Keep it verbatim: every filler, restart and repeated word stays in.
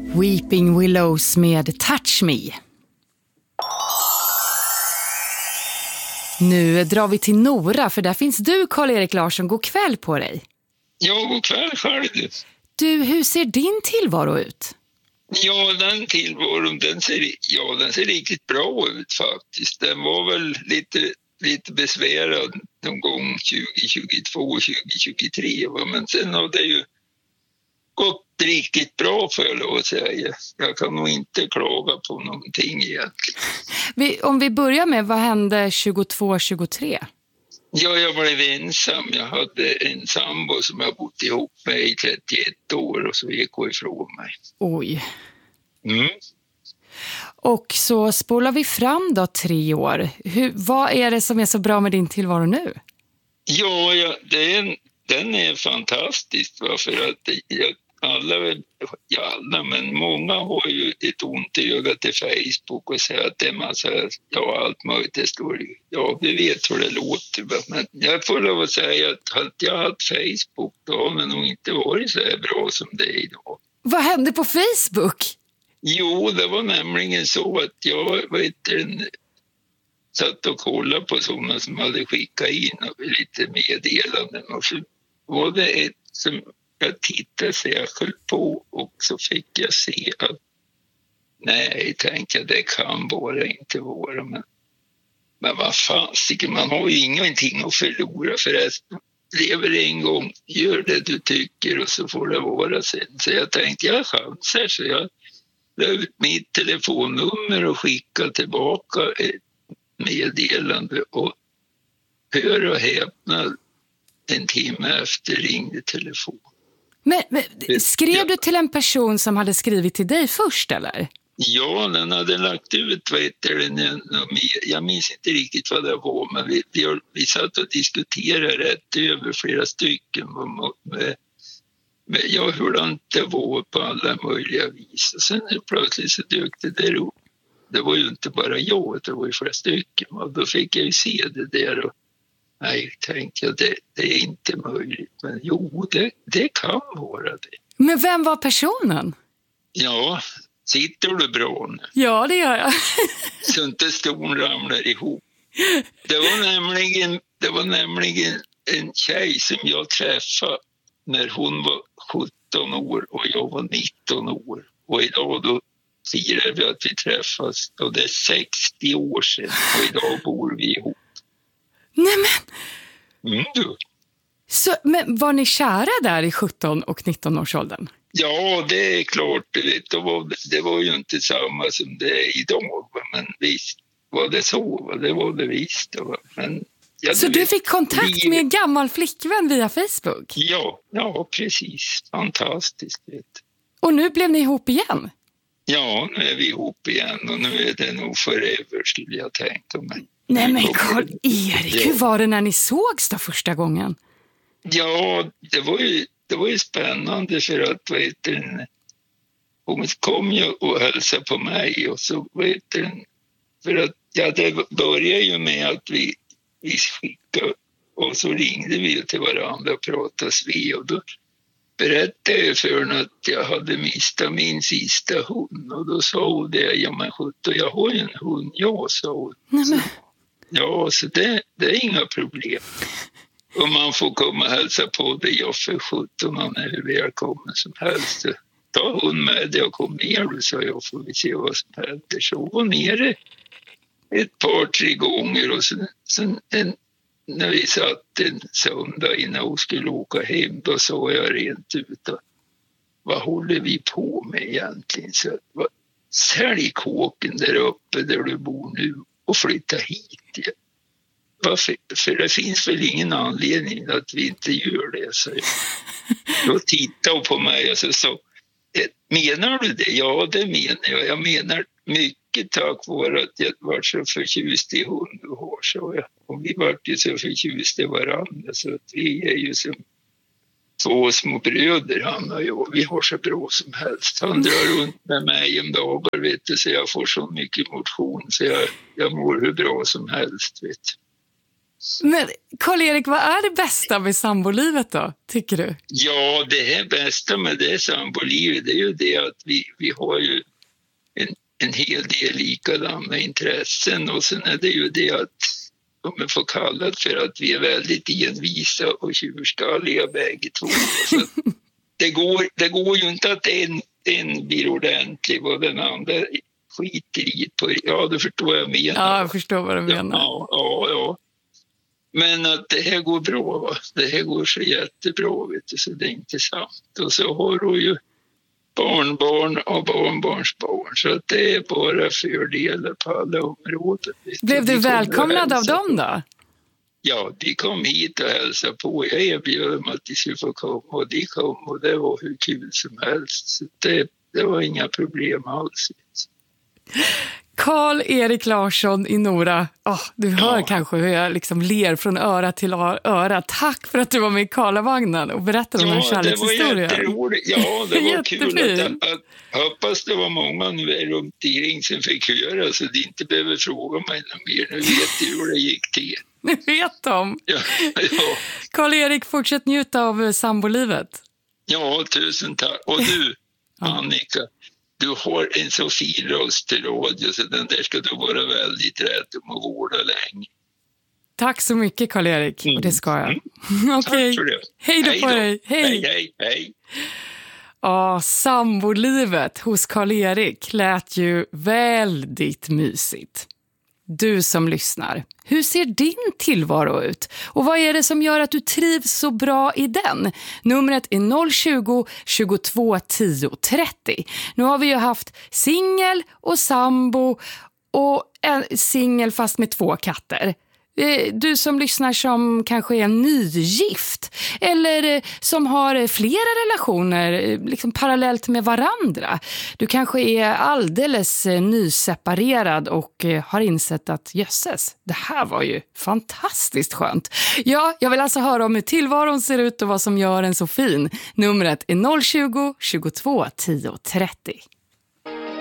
Weeping Willows med Touch Me. Nu drar vi till Nora, för där finns du, Karl-Erik Larsson. God kväll på dig. Ja, god kväll själv. Du, hur ser din tillvaro ut? Ja, den tillvaron, den ser, ja, den ser riktigt bra ut faktiskt. Den var väl lite, lite besvärad någon gång tjugo tjugotvå och tjugo tjugotre. Va? Men sen har det ju gått riktigt bra, för jag lov att säga. Jag kan nog inte klaga på någonting egentligen. Vi, om vi börjar med, vad hände tjugotvå tjugotre? Ja, jag blev ensam. Jag hade en sambo som jag bott ihop med i trettioett år och så gick hon ifrån mig. Oj. Mm. Och så spolar vi fram då tre år. Hur, vad är det som är så bra med din tillvaro nu? Ja, ja det är en, den är fantastisk. Va? För att jag, alla, ja, alla, men många har ju ett ont i ögat till Facebook och säger att det är massa, ja, allt möjligt det står. Ja, vi vet hur det låter. Men jag får lov att säga att hade jag haft Facebook, då har det nog inte varit så här bra som det är idag. Vad hände på Facebook? Jo, det var nämligen så att jag vet, en, satt och kollade på sådana som hade skickat in lite meddelanden. Och så var det ett som jag tittade särskilt på och så fick jag se att nej, tänkte jag, det kan bara inte vara. Men, men vad fan, man har ju ingenting att förlora förresten. Lever en gång, gör det du tycker och så får det vara sen. Så jag tänkte, jag chansar, så jag la ut mitt telefonnummer och skickade tillbaka ett meddelande och hör och häpna, en timme efter ringde telefon. Men, men skrev du till en person som hade skrivit till dig först, eller? Ja, den hade lagt ut, vad heter det, jag minns inte riktigt vad det var, men vi, vi, vi satt och diskuterade rätt över flera stycken med, med ja, hur det var på alla möjliga vis. Och sen plötsligt så dök det där upp. Det var ju inte bara jag, det var ju flera stycken. Och då fick jag ju se det där och nej, tänkte jag, det, det är inte möjligt. Men jo, det, det kan vara det. Men vem var personen? Ja, sitter du bra nu? Ja, det gör jag. Så inte ston ramlar ihop. Det var nämligen, det var nämligen en tjej som jag träffade när hon var sjutton år och jag var nitton år. Och idag då firar vi att vi träffas och det är sextio år sedan och idag bor vi ihop. Nej men... Mm, du. Så, men var ni kära där i sjutton och nitton års åldern? Ja, det är klart. Det var, det var ju inte samma som det är idag. Men visst var det så. Det var det visst. Men, ja, så du vet, fick kontakt vi... med en gammal flickvän via Facebook? Ja, ja precis. Fantastiskt. Vet. Och nu blev ni ihop igen? Ja, nu är vi ihop igen och nu är det nog forever, skulle jag tänka mig. Nej men Karl-Erik, ja. Hur var det när ni sågs då första gången? Ja, det var ju, det var ju spännande för att vet du, hon kom ju och hälsade på mig och så vet du, för att ja, det började ju med att vi, vi skickade och så ringde vi till varandra och pratades vi och då berättade jag för henne att jag hade mistat min sista hund och då sa hon det, ja men sjutton, jag har ju en hund, jag sa hon. Så, ja, så det, det är inga problem. Och man får komma och hälsa på det, jag för sjutton, man är hur välkommen som helst. Ta hon med det och kom ner, så jag får vi se vad som händer. Så hon nere ett par, tre gånger och sen, sen en, när vi satt en söndag innan hon skulle åka hem, då sa jag rent ut att vad håller vi på med egentligen? Så vad, sälj kåken där uppe där du bor nu och flytta hit igen. Varför? För det finns väl ingen anledning att vi inte gör det. Så då tittade hon på mig och så sa, menar du det? Ja, det menar jag. Jag menar mycket tack vare att jag var så förtjust i hund du har, så jag. Och vi var ju så förtjust i varandra så att vi är ju som två små bröder, han och jag. Vi har så bra som helst. Han drar runt med mig om dagar, vet du, så jag får så mycket motion så jag, jag mår hur bra som helst, vet du. Men Karl-Erik, vad är det bästa med sambolivet då, tycker du? Ja, det här bästa med det sambolivet, det är ju det att vi, vi har ju en, en hel del likadana intressen, och sen är det ju det att, om jag får kalla det för att vi är väldigt envisa och tjurskalliga bägge två. Så det, går, det går ju inte att en, en blir ordentlig och den andra skiter i på. Ja, du förstår vad jag menar. Ja, jag förstår vad du menar. Ja, ja, ja. Men att det här går bra, va? Det här går så jättebra, vet du, så det är intressant. Och så har du ju barnbarn och barnbarnsbarn, så att det är bara fördelar på alla områden. Blev du välkomnad av dem då? Ja, de kom hit och hälsade på. Jag erbjöd dem att de skulle få komma, och de kom, och det var hur kul som helst. Så det, det var inga problem alls. Karl-Erik Larsson i Nora. Oh, du hör ja. kanske hur jag liksom ler från öra till öra. Tack för att du var med i Karlavagnen och berättade om ja, en kärlekshistoria. Det var jätteroligt. Ja, det var kul. Att, att, hoppas det var många nu är runt omkring som fick höra, så de inte behöver fråga mig något mer. Nu vet du hur det gick till. Nu vet de. Ja, ja. Karl-Erik, fortsätt njuta av sambolivet. Ja, tusen tack. Och du, Annika, du har en så fin röst till radio, så den där ska du vara väldigt rädd om och vårda länge. Tack så mycket, Karl-Erik. Mm. Och det ska jag. Mm. Okej. Okay. Hej då på dig. Hej. Hej, hej, hej. Ja, sambolivet hos Karl-Erik lät ju väldigt mysigt. Du som lyssnar, hur ser din tillvaro ut? Och vad är det som gör att du trivs så bra i den? Numret är noll tjugo, tjugotvå, tio, trettio. Nu har vi ju haft singel och sambo och en singel fast med två katter. Du som lyssnar som kanske är nygift eller som har flera relationer liksom parallellt med varandra. Du kanske är alldeles nyseparerad och har insett att jösses, det här var ju fantastiskt skönt. Ja, jag vill alltså höra om hur tillvaron ser ut och vad som gör en så fin. Numret är noll tjugo, tjugotvå, tio, trettio.